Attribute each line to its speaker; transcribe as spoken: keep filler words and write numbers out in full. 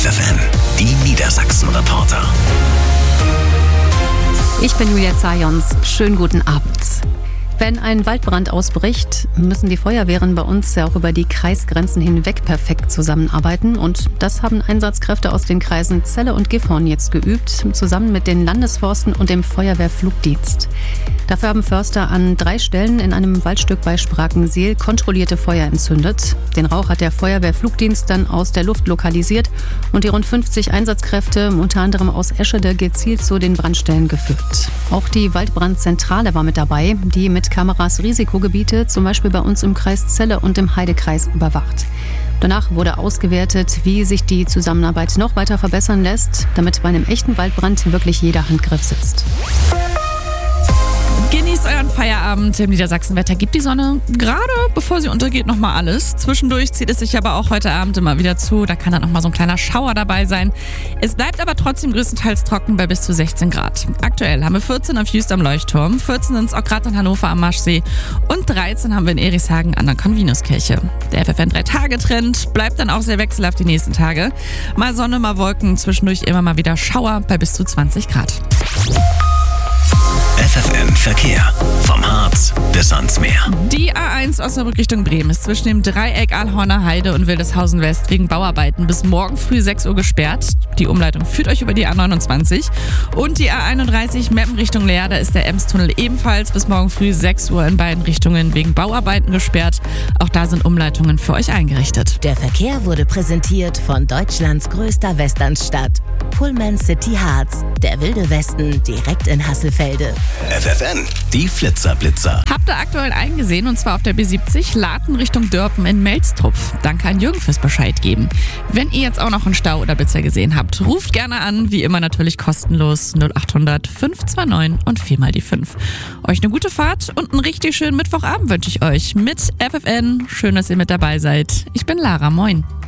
Speaker 1: F F N, die Niedersachsen-Reporter.
Speaker 2: Ich bin Julia Zajons. Schönen guten Abend. Wenn ein Waldbrand ausbricht, müssen die Feuerwehren bei uns ja auch über die Kreisgrenzen hinweg perfekt zusammenarbeiten. Und das haben Einsatzkräfte aus den Kreisen Celle und Gifhorn jetzt geübt, zusammen mit den Landesforsten und dem Feuerwehrflugdienst. Dafür haben Förster an drei Stellen in einem Waldstück bei Sprakenseel kontrollierte Feuer entzündet. Den Rauch hat der Feuerwehrflugdienst dann aus der Luft lokalisiert und die rund fünfzig Einsatzkräfte, unter anderem aus Eschede, gezielt zu den Brandstellen geführt. Auch die Waldbrandzentrale war mit dabei, die mit Kameras Risikogebiete, zum Beispiel bei uns im Kreis Celle und im Heidekreis, überwacht. Danach wurde ausgewertet, wie sich die Zusammenarbeit noch weiter verbessern lässt, damit bei einem echten Waldbrand wirklich jeder Handgriff sitzt.
Speaker 3: Genießt euren Feierabend. Im Niedersachsenwetter gibt die Sonne gerade, bevor sie untergeht, nochmal alles. Zwischendurch zieht es sich aber auch heute Abend immer wieder zu. Da kann dann nochmal so ein kleiner Schauer dabei sein. Es bleibt aber trotzdem größtenteils trocken bei bis zu sechzehn Grad. Aktuell haben wir vierzehn auf Jüst am Leuchtturm, vierzehn sind es auch gerade in Hannover am Maschsee und dreizehn haben wir in Erichshagen an der Konvinuskirche. Der F F N drei Tage Trend bleibt dann auch sehr wechselhaft die nächsten Tage. Mal Sonne, mal Wolken, zwischendurch immer mal wieder Schauer bei bis zu zwanzig Grad.
Speaker 1: F F N Verkehr. Vom Harz bis ans Meer.
Speaker 3: Die A eins Osnabrück Richtung Bremen ist zwischen dem Dreieck Aalhorner Heide und Wildeshausen West wegen Bauarbeiten bis morgen früh sechs Uhr gesperrt. Die Umleitung führt euch über die A neunundzwanzig. Und die A einunddreißig Meppen Richtung Leer, da ist der Emstunnel ebenfalls bis morgen früh sechs Uhr in beiden Richtungen wegen Bauarbeiten gesperrt. Auch da sind Umleitungen für euch eingerichtet.
Speaker 4: Der Verkehr wurde präsentiert von Deutschlands größter Westernstadt. Pullman City Harz, der wilde Westen direkt in Hasselfelde.
Speaker 1: F F N, die Flitzerblitzer.
Speaker 3: Habt ihr aktuell eingesehen, und zwar auf der B siebzig, Laten Richtung Dörpen in Melztupf. Danke an Jürgen fürs Bescheid geben. Wenn ihr jetzt auch noch einen Stau oder Blitzer gesehen habt, ruft gerne an, wie immer natürlich kostenlos null acht hundert fünf zwei neun und viermal die fünf. Euch eine gute Fahrt und einen richtig schönen Mittwochabend wünsche ich euch mit F F N. Schön, dass ihr mit dabei seid. Ich bin Lara, moin.